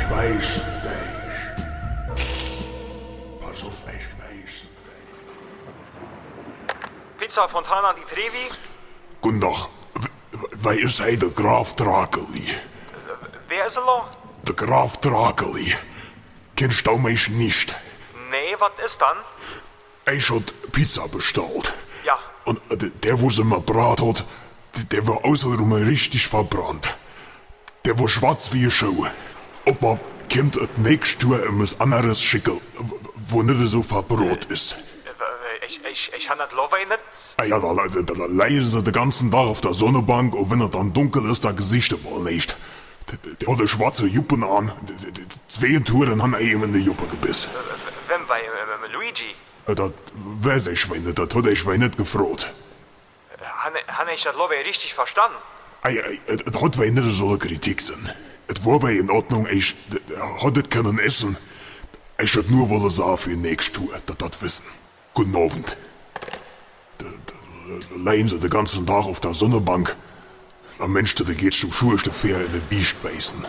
weiß dich. Pass auf, ich weiß dich. Pizza Fontana di Trevi? Guten Tag. Wer ist hij der Graf Drakeli? Wer ist er noch? Der Graf Drakeli. Kennst du mich nicht? Nee, was ist dann? Ich hat Pizza bestellt. Ja. Und der, wo sie mir brat hat, der war außenrum richtig verbrannt. Der war schwarz wie eine Schuh. Ob man kommt das nächste Jahr etwas anderes schicken, wo nicht so verbrot ist. Ich kann das Love nicht. Ah ja, da leiden sie den ganzen Tag auf der Sonnenbank und wenn es dann dunkel ist, da Gesichter mal nicht. Der hat eine schwarze Juppen an. Zwei Touren haben ihm in die Juppe gebissen. Wem bei Luigi? Das weiß ich nicht, das hat ich nicht gefragt. Han ich das Love richtig verstanden? Es hat nicht so eine Kritik sein. Es war in Ordnung, ich hat es können essen. Ich hätte nur wollen sagen für nächstes Tour, dass das wissen. Guten Abend. Da leiden sie den ganzen Tag auf der Sonnenbank. Am Mensch, der geht zum Schuhe, der Fair in den Biest beißen.